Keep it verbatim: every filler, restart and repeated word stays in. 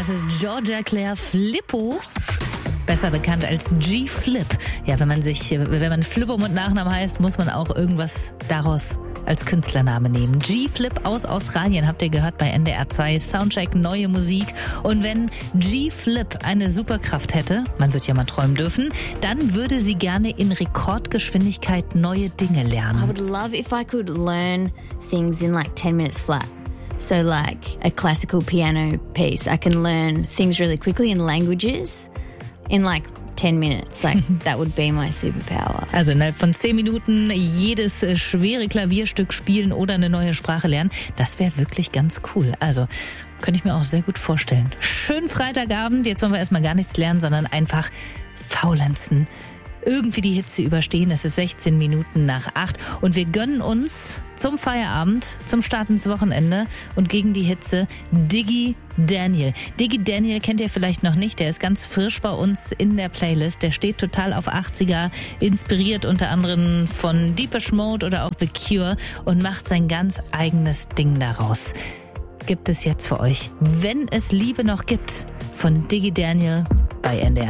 ist Georgia Claire Flippo. Besser bekannt als G-Flip. Ja, wenn man sich, wenn man Flippo mit Nachnamen heißt, muss man auch irgendwas daraus als Künstlername nehmen. G-Flip aus Australien habt ihr gehört bei N D R zwei. Soundcheck, neue Musik. Und wenn G-Flip eine Superkraft hätte, man wird ja mal träumen dürfen, dann würde sie gerne in Rekordgeschwindigkeit neue Dinge lernen. I would love if I could learn things in like ten minutes flat. So like a classical piano piece. I can learn things really quickly in languages in like ten minutes. Like that would be my superpower. Also innerhalb von zehn Minuten jedes schwere Klavierstück spielen oder eine neue Sprache lernen. Das wäre wirklich ganz cool. Also könnte ich mir auch sehr gut vorstellen. Schönen Freitagabend. Jetzt wollen wir erstmal gar nichts lernen, sondern einfach faulenzen. Irgendwie die Hitze überstehen. Es ist sechzehn Minuten nach acht und wir gönnen uns zum Feierabend, zum Start ins Wochenende und gegen die Hitze Diggy Daniel. Diggy Daniel kennt ihr vielleicht noch nicht, der ist ganz frisch bei uns in der Playlist. Der steht total auf achtziger, inspiriert unter anderem von Depeche Mode oder auch The Cure und macht sein ganz eigenes Ding daraus. Gibt es jetzt für euch, wenn es Liebe noch gibt, von Diggy Daniel bei N D R.